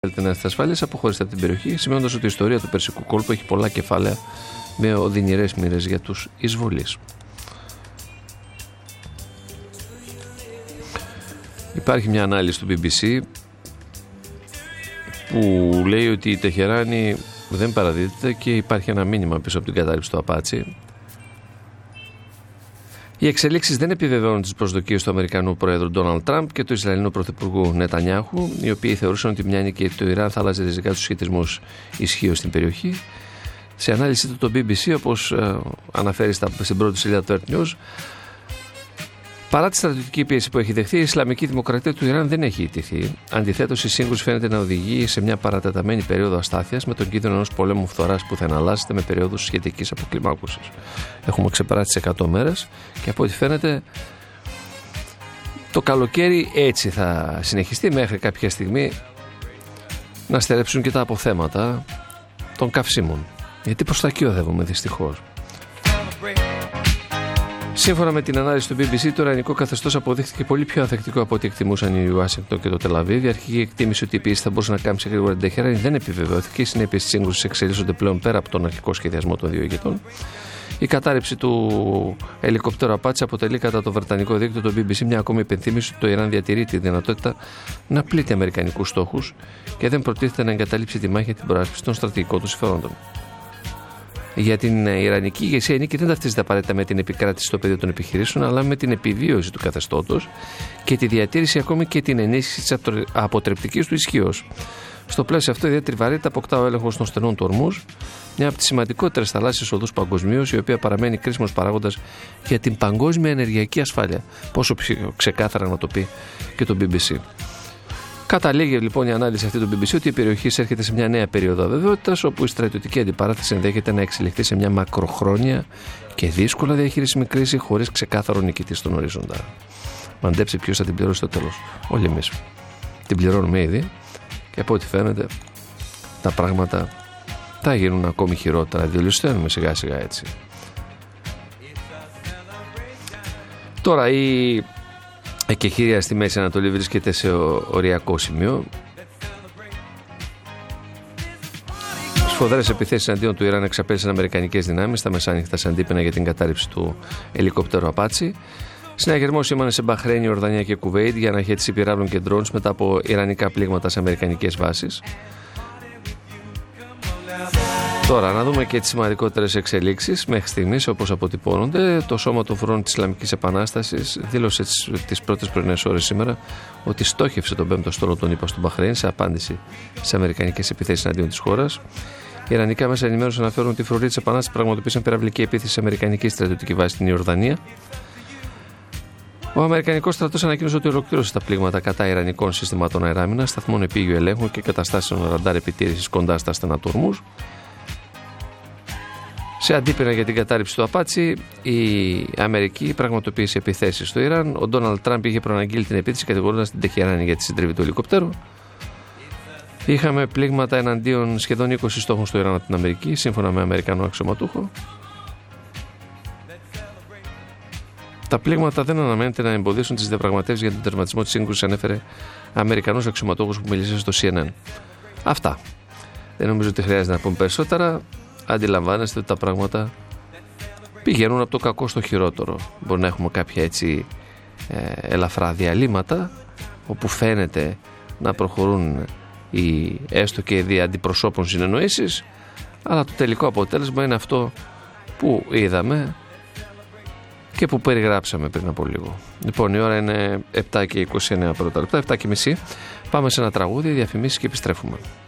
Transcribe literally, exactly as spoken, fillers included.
θέλετε να είστε ασφαλείς, αποχωρήστε από την περιοχή, σημαίνοντας ότι η ιστορία του Περσικού κόλπου έχει πολλά κεφάλαια με οδυνηρές μοίρες για τους εισβολείς. Υπάρχει μια ανάλυση του μπι μπι σι που λέει ότι η Τεχεράνη δεν παραδίδεται και υπάρχει ένα μήνυμα πίσω από την κατάρριψη του Απάτσι. Οι εξελίξεις δεν επιβεβαιώνουν τις προσδοκίες του Αμερικανού Προέδρου Ντόναλντ Τραμπ και του Ισραηλινού Πρωθυπουργού Νετανιάχου, οι οποίοι θεωρούσαν ότι μια νίκη του Ιράν θα άλλαζε ριζικά τους σχετισμούς ισχύως στην περιοχή. Σε ανάλυση του το μπι μπι σι, όπως ε, αναφέρει στα, στην πρώτη σελίδα του Earth News, παρά τη στρατιωτική πίεση που έχει δεχθεί, η Ισλαμική Δημοκρατία του Ιράν δεν έχει ιτηθεί. Αντιθέτως, η σύγκρουση φαίνεται να οδηγεί σε μια παρατεταμένη περίοδο αστάθειας, με τον κίνδυνο ενός πολέμου φθοράς που θα εναλλάσσεται με περίοδους σχετικής αποκλιμάκωσης. Έχουμε ξεπεράσει τις εκατό μέρες και από ό,τι φαίνεται το καλοκαίρι έτσι θα συνεχιστεί μέχρι κάποια στιγμή να στερέψουν και τα αποθέματα των καυσίμων. Γιατί προς τα εκεί οδεύουμε δυστυχώς. Σύμφωνα με την ανάλυση του μπι μπι σι, το ιρανικό καθεστώς αποδείχθηκε πολύ πιο ανθεκτικό από ό,τι εκτιμούσαν η Ουάσιγκτον και το Τελαβίβ. Η αρχική εκτίμηση ότι η πίεση θα μπορούσε να κάμψει γρήγορα την Τεχεράνη δεν επιβεβαιώθηκε. Οι συνέπειες της σύγκρουσης εξελίσσονται πλέον πέρα από τον αρχικό σχεδιασμό των δύο ηγετών. Η κατάρριψη του ελικόπτερου Απάτσι αποτελεί κατά το βρετανικό δίκτυο του μπι μπι σι μια ακόμη υπενθύμηση ότι το Ιράν διατηρεί τη δυνατότητα να πλήττει αμερικανικούς στόχους και δεν προτίθεται να εγκαταλείψει τη μάχη για την προάσπιση των στρατηγικών του συμφερόντων. Για την Ιρανική ηγεσία η νίκη δεν ταυτίζεται απαραίτητα με την επικράτηση στο πεδίο των επιχειρήσεων, αλλά με την επιβίωση του καθεστώτος και τη διατήρηση ακόμη και την ενίσχυση της αποτρεπτικής του ισχύως. Στο πλαίσιο αυτό, ιδιαίτερη βαρύτητα αποκτά ο έλεγχος των στενών του Ορμούζ, μια από τις σημαντικότερες θαλάσσιες οδούς παγκοσμίως, η οποία παραμένει κρίσιμος παράγοντας για την παγκόσμια ενεργειακή ασφάλεια. Πόσο ξεκάθαρα να το πει και το μπι μπι σι. Καταλήγει λοιπόν η ανάλυση αυτή του μπι μπι σι ότι η περιοχή έρχεται σε μια νέα περίοδο αβεβαιότητας, όπου η στρατιωτική αντιπαράθεση ενδέχεται να εξελιχθεί σε μια μακροχρόνια και δύσκολα διαχειρίσιμη κρίση χωρίς ξεκάθαρο νικητή στον ορίζοντα. Μαντέψε ποιος θα την πληρώσει στο τέλος. Όλοι εμείς. Την πληρώνουμε ήδη και από ό,τι φαίνεται τα πράγματα θα γίνουν ακόμη χειρότερα. Διολυσταίνουμε σιγά σιγά έτσι. Τώρα η εκεχήρια στη Μέση Ανατολή βρίσκεται σε οριακό σημείο. Σφοδρές επιθέσεις εναντίον του Ιράν εξαπέλυσαν αμερικανικές δυνάμεις στα μεσάνυχτα σε αντίπεινα για την κατάρριψη του ελικόπτερου Απάτσι. Συναγερμός σήμανε σε Μπαχρέιν, Ορδανία και Κουβέιτ για αναχέτηση πυράβλων και ντρόουν μετά από ιρανικά πλήγματα σε αμερικανικές βάσεις. Τώρα, να δούμε και τις σημαντικότερες εξελίξεις μέχρι στιγμής, όπως αποτυπώνονται. Το Σώμα των Φρουρών της Ισλαμικής Επανάστασης δήλωσε τις, τις πρώτες πρωινές ώρες σήμερα ότι στόχευσε τον πέμπτο στόλο των ΗΠΑ του Μπαχρέιν σε απάντηση σε αμερικανικές επιθέσεις εναντίον της χώρας. Οι ιρανικά μέσα ενημέρωση αναφέρουν ότι οι φρουροί της Επανάστασης πραγματοποίησαν πυραυλική επίθεση σε αμερικανική στρατιωτική βάση στην Ιορδανία. Ο Αμερικανικός στρατός ανακοίνωσε ότι ολοκλήρωσε τα πλήγματα κατά ιρανικών συστημάτων αεράμινας, σταθμών επίγειου ελέγχου και καταστάσεων ραντάρ επιτήρησης κοντά στα στενά του Ορμούζ. Σε αντίπεινα για την κατάρριψη του Απάτσι, η Αμερική πραγματοποίησε επιθέσεις στο Ιράν. Ο Ντόναλντ Τραμπ είχε προαναγγείλει την επίθεση κατηγορώντας την Τεχεράνη για τη συντριβή του ελικοπτέρου. Είχαμε πλήγματα εναντίον σχεδόν είκοσι στόχων στο Ιράν από την Αμερική, σύμφωνα με Αμερικανό αξιωματούχο. Τα πλήγματα δεν αναμένεται να εμποδίσουν τις διαπραγματεύσεις για τον τερματισμό της σύγκρουσης, ανέφερε Αμερικανός αξιωματούχος που μίλησε στο σι εν εν. Αυτά. Δεν νομίζω ότι χρειάζεται να πούμε περισσότερα. Αντιλαμβάνεστε ότι τα πράγματα πηγαίνουν από το κακό στο χειρότερο. Μπορεί να έχουμε κάποια έτσι ε, ελαφρά διαλύματα, όπου φαίνεται να προχωρούν οι έστω και δι' αντιπροσώπων συνεννοήσεις, αλλά το τελικό αποτέλεσμα είναι αυτό που είδαμε και που περιγράψαμε πριν από λίγο. Λοιπόν, η ώρα είναι επτά και είκοσι εννέα πρώτα λεπτά, επτά και μισή. Πάμε σε ένα τραγούδι, διαφημίσεις και επιστρέφουμε.